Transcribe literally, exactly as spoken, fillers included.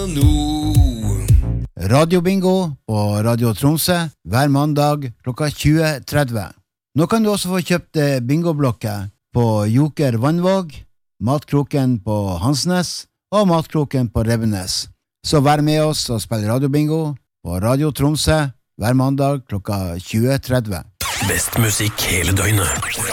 nå. Radio Bingo på Radio Tromsø hver mandag klokka tjue tretti. Nå kan du også få kjøpt bingoblokker på Joker Vannvåg, Matkroken på Hansnes og Matkroken på Rebbenes. Så vær med oss og spill Radio Bingo på Radio Tromsø hver mandag klokka tjue tretti. Best musikk hele døgnet.